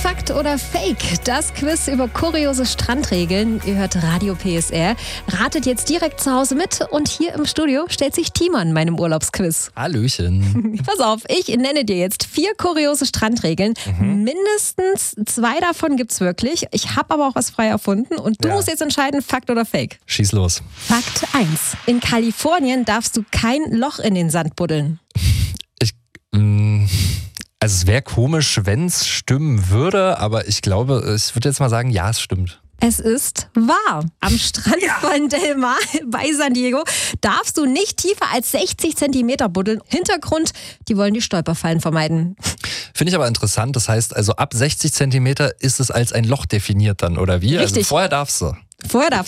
Fakt oder Fake? Das Quiz über kuriose Strandregeln. Ihr hört Radio PSR. Ratet jetzt direkt zu Hause mit und hier im Studio stellt sich Timon meinem Urlaubsquiz. Hallöchen. Pass auf, ich nenne dir jetzt 4 kuriose Strandregeln. Mindestens 2 davon gibt's wirklich. Ich habe aber auch was frei erfunden und du musst jetzt entscheiden, Fakt oder Fake. Schieß los. Fakt 1. In Kalifornien darfst du kein Loch in den Sand buddeln. Also es wäre komisch, wenn es stimmen würde, aber ich glaube, ich würde jetzt mal sagen, ja, es stimmt. Es ist wahr. Am Strand von Del Mar bei San Diego darfst du nicht tiefer als 60 Zentimeter buddeln. Hintergrund, die wollen die Stolperfallen vermeiden. Finde ich aber interessant. Das heißt, also ab 60 Zentimeter ist es als ein Loch definiert dann, oder wie? Richtig. Also vorher darfst du. Vorher darfst